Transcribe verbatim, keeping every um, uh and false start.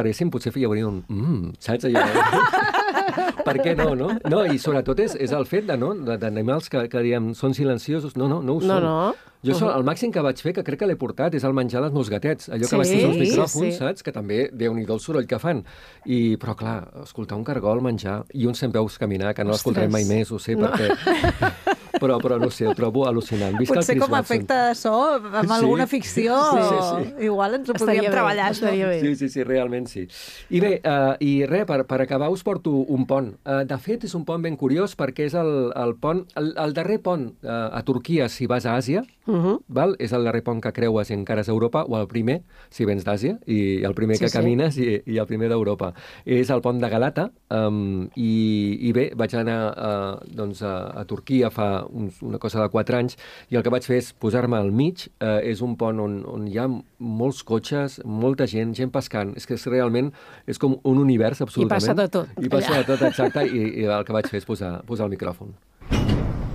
paressin, potser hi hauria un... Mm, saps allò? Per què no, no? No, i sobretot és, és el fet de, no? d'animals que, que diem són silenciosos. No, no, no ho són. No, no. Jo uh-huh. el màxim que vaig fer, que crec que l'he portat, és el menjar dels meus gatets. Allò que sí, vaig posar els micròfons, sí. saps? Que també, Déu-n'hi-do el soroll que fan. I, però, clar, escoltar un cargol, menjar, i uns cent veus caminar, que no l'escoltarem mai més, ho sé, no. perquè... Però, però no sé, ho trobo al·lucinant. Visca Potser com a efecte de so, amb sí. alguna ficció, sí, sí, sí. igual ens ho podríem estaria treballar. Bé, estaria bé. Sí, sí, sí, realment sí. I bé, uh, i res, per, per acabar us porto un pont. Uh, de fet, és un pont ben curiós perquè és el, el pont, el, el darrer pont uh, a Turquia si vas a Àsia, uh-huh. val? És el darrer pont que creues i encara és a Europa, o el primer, si vens d'Àsia, i el primer sí, que sí. camines i, i el primer d'Europa. És el pont de Galata, um, i, i bé, vaig anar uh, doncs, a, a Turquia fa uns, una cosa de quatre anys, i el que vaig fer és posar-me al mig. Eh, és un pont on, on hi ha molts cotxes, molta gent, gent pescant. És que és, realment és com un univers, absolutament. I passa de tot. I passa allà. de tot, exacte, i, i el que vaig fer és posar, posar el micròfon.